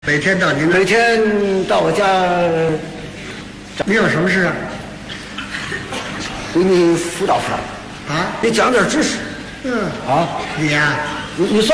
每天到您那每天到我家， 你有什么事啊？ 给你辅导辅导， 啊？ 你讲点知识嗯， 啊。 你呀、 你算。